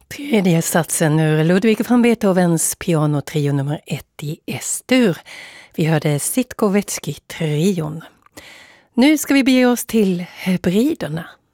Tredje satsen ur Ludwig van Beethovens pianotrio nummer 1 i S-dur. Vi hörde Sitkovetsky-trion. Nu ska vi bege oss till Hebriderna.